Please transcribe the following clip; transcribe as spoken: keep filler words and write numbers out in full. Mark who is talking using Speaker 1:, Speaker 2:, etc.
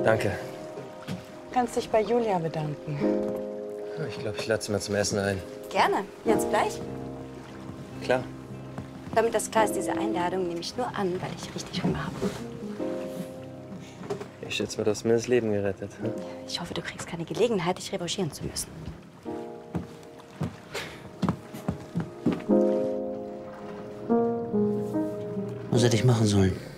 Speaker 1: Danke.
Speaker 2: Du kannst dich bei Julia bedanken.
Speaker 1: Ich glaube, ich lade sie mal zum Essen ein.
Speaker 3: Gerne. Jetzt gleich?
Speaker 1: Klar.
Speaker 3: Damit das klar ist, diese Einladung nehme ich nur an, weil ich richtig Hunger habe.
Speaker 1: Ich schätze mal, du hast mir das Leben gerettet. Hm?
Speaker 3: Ich hoffe, du kriegst keine Gelegenheit, dich revanchieren zu müssen.
Speaker 4: Was hätte ich machen sollen?